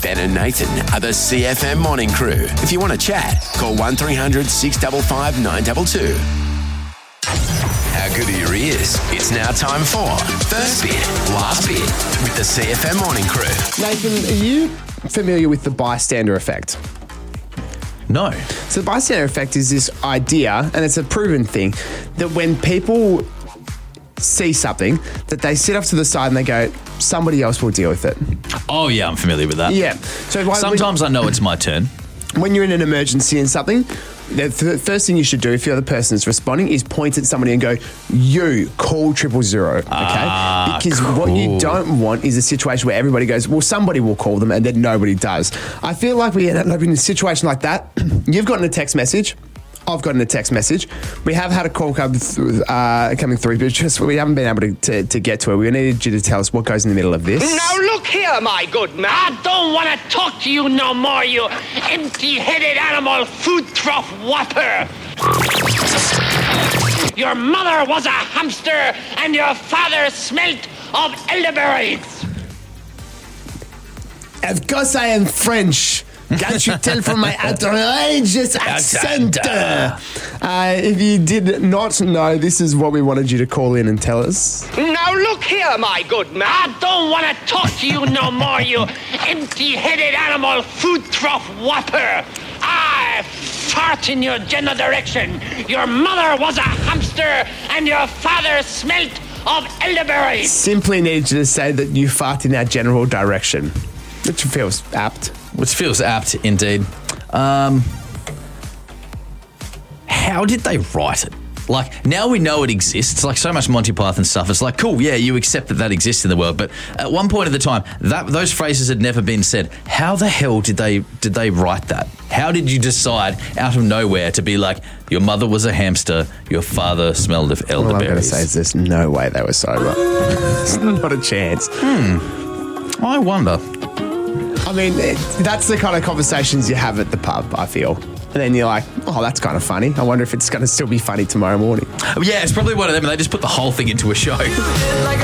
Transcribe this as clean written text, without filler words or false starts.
Ben and Nathan are the CFM morning crew. If you want to chat, call 1300 655 922. How good are your ears? It's now time for First Bit, Last Bit with the CFM morning crew. Nathan, are you familiar with the bystander effect? No. So the bystander effect is this idea, and it's a proven thing, that when people see something, that they sit off to the side and they go, somebody else will deal with it. Oh, yeah, I'm familiar with that. Yeah. So Sometimes I know it's my turn. when you're in an emergency and something, the first thing you should do if the other person is responding is point at somebody and go, you call 000, okay? Because what you don't want is a situation where everybody goes, well, somebody will call them, and then nobody does. I feel like we end up in a situation like that. You've gotten a text message. I've gotten a text message. We have had a call coming through, but just we haven't been able to get to it. We needed you to tell us what goes in the middle of this. Now look here, my good man. I don't want to talk to you no more, you empty-headed animal food trough whopper. Your mother was a hamster and your father smelt of elderberries. Of course I am French. Can't you tell from my outrageous accent? If you did not know, this is what we wanted you to call in and tell us. Now look here, my good man. I don't want to talk to you no more, you empty-headed animal food trough whopper. I fart in your general direction. Your mother was a hamster and your father smelt of elderberries. Simply needed you to say that you fart in our general direction, which feels apt. Which feels apt, indeed. How did they write it? Like, now we know it exists. Like, so much Monty Python stuff. It's like, cool, yeah, you accept that exists in the world. But at one point at the time, those phrases had never been said. How the hell did they write that? How did you decide out of nowhere to be like, your mother was a hamster, your father smelled of elderberries? All I'm going to say is there's no way they were sober. There's not a chance. I wonder. I mean, that's the kind of conversations you have at the pub, I feel. And then you're like, oh, that's kind of funny. I wonder if it's going to still be funny tomorrow morning. Yeah, it's probably one of them. And they just put the whole thing into a show. Like